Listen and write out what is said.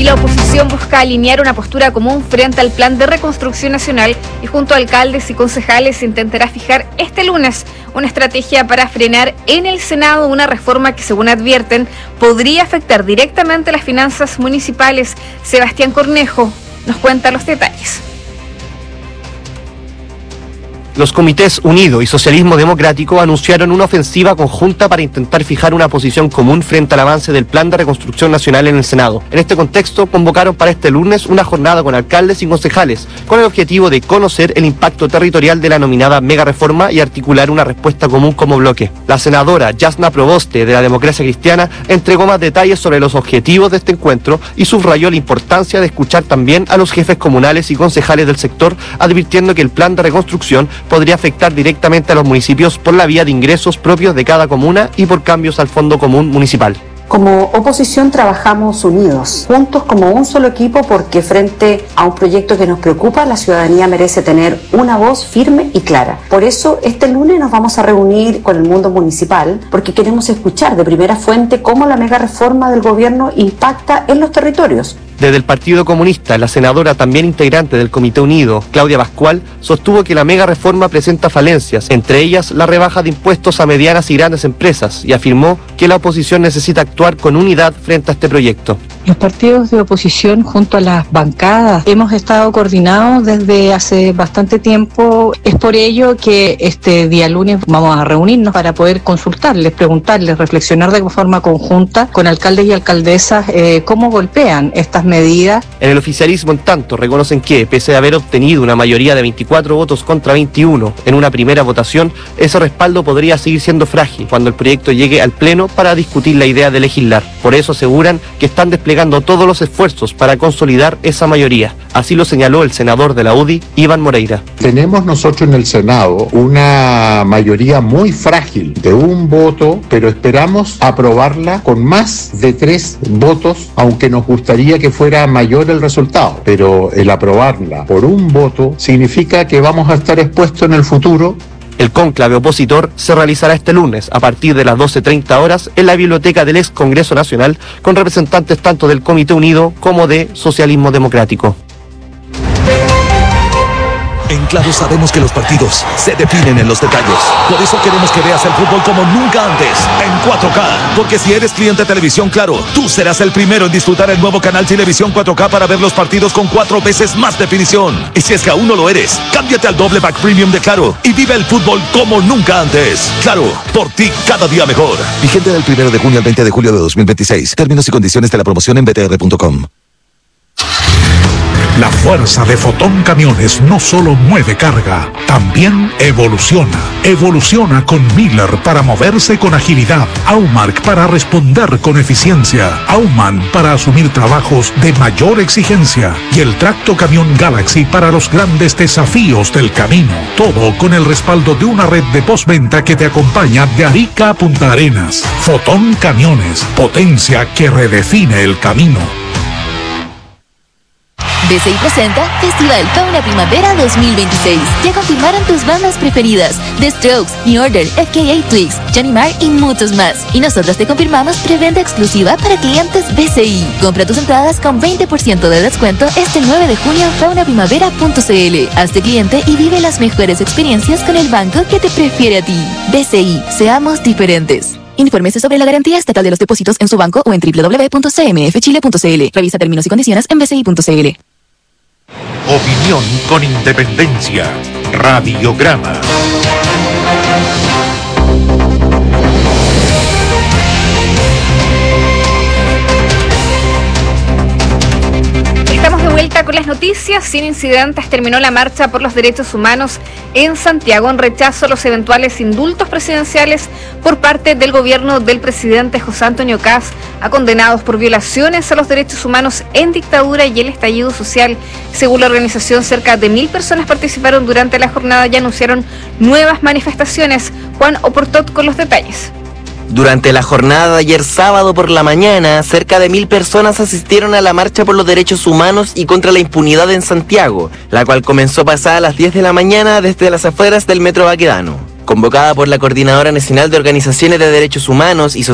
la oposición busca alinear una postura común frente al plan de reconstrucción nacional y junto a alcaldes y concejales intentará fijar este lunes una estrategia para frenar en el Senado una reforma que, según advierten, podría afectar directamente las finanzas municipales. Sebastián Cornejo nos cuenta los detalles. Los comités Unido y Socialismo Democrático anunciaron una ofensiva conjunta para intentar fijar una posición común frente al avance del Plan de Reconstrucción Nacional en el Senado. En este contexto, convocaron para este lunes una jornada con alcaldes y concejales, con el objetivo de conocer el impacto territorial de la nominada mega reforma y articular una respuesta común como bloque. La senadora Jasna Proboste, de la Democracia Cristiana, entregó más detalles sobre los objetivos de este encuentro y subrayó la importancia de escuchar también a los jefes comunales y concejales del sector, advirtiendo que el plan de reconstrucción podría afectar directamente a los municipios por la vía de ingresos propios de cada comuna y por cambios al Fondo Común Municipal. Como oposición trabajamos unidos, juntos como un solo equipo, porque frente a un proyecto que nos preocupa, la ciudadanía merece tener una voz firme y clara. Por eso este lunes nos vamos a reunir con el mundo municipal, porque queremos escuchar de primera fuente cómo la mega reforma del gobierno impacta en los territorios. Desde el Partido Comunista, la senadora, también integrante del Comité Unido, Claudia Pascual, sostuvo que la mega reforma presenta falencias, entre ellas la rebaja de impuestos a medianas y grandes empresas, y afirmó que la oposición necesita actuar con unidad frente a este proyecto. Los partidos de oposición junto a las bancadas hemos estado coordinados desde hace bastante tiempo. Es por ello que este día lunes vamos a reunirnos para poder consultarles, preguntarles, reflexionar de forma conjunta con alcaldes y alcaldesas cómo golpean estas medidas. En el oficialismo, en tanto, reconocen que, pese a haber obtenido una mayoría de 24 votos contra 21 en una primera votación, ese respaldo podría seguir siendo frágil cuando el proyecto llegue al Pleno para discutir la idea de legislar. Por eso aseguran que están desplegando todos los esfuerzos para consolidar esa mayoría. Así lo señaló el senador de la UDI, Iván Moreira. Tenemos nosotros en el Senado una mayoría muy frágil de un voto, pero esperamos aprobarla con más de 3 votos, aunque nos gustaría que fuera mayor el resultado. Pero el aprobarla por un voto significa que vamos a estar expuestos en el futuro. El cónclave opositor se realizará este lunes a partir de las 12:30 horas en la biblioteca del ex Congreso Nacional, con representantes tanto del Comité Unido como de Socialismo Democrático. En Claro sabemos que los partidos se definen en los detalles. Por eso queremos que veas el fútbol como nunca antes, en 4K. Porque si eres cliente de Televisión Claro, tú serás el primero en disfrutar el nuevo canal Televisión 4K para ver los partidos con 4 veces más definición. Y si es que aún no lo eres, cámbiate al doble pack premium de Claro y vive el fútbol como nunca antes. Claro, por ti cada día mejor. Vigente del 1 de junio al 20 de julio de 2026. Términos y condiciones de la promoción en btr.com. La fuerza de Fotón Camiones no solo mueve carga, también evoluciona. Evoluciona con Miller para moverse con agilidad, Aumark para responder con eficiencia, Aumann para asumir trabajos de mayor exigencia y el Tracto Camión Galaxy para los grandes desafíos del camino. Todo con el respaldo de una red de postventa que te acompaña de Arica a Punta Arenas. Fotón Camiones, potencia que redefine el camino. BCI presenta Festival Fauna Primavera 2026. Ya confirmaron tus bandas preferidas: The Strokes, New Order, FKA Twigs, Johnny Marr y muchos más. Y nosotros te confirmamos preventa exclusiva para clientes BCI. Compra tus entradas con 20% de descuento este 9 de junio en faunaprimavera.cl. Hazte cliente y vive las mejores experiencias con el banco que te prefiere a ti. BCI, seamos diferentes. Infórmese sobre la garantía estatal de los depósitos en su banco o en www.cmfchile.cl. Revisa términos y condiciones en bci.cl. Opinión con independencia. Radiograma. Estamos de vuelta con las noticias. Sin incidentes terminó la marcha por los derechos humanos en Santiago en rechazo a los eventuales indultos presidenciales por parte del gobierno del presidente José Antonio Kast a condenados por violaciones a los derechos humanos en dictadura y el estallido social. Según la organización, cerca de 1.000 personas participaron durante la jornada y anunciaron nuevas manifestaciones. Juan Oportot con los detalles. Durante la jornada de ayer sábado por la mañana, cerca de 1.000 personas asistieron a la marcha por los derechos humanos y contra la impunidad en Santiago, la cual comenzó pasada a las 10 de la mañana desde las afueras del Metro Baquedano. Convocada por la Coordinadora Nacional de Organizaciones de Derechos Humanos y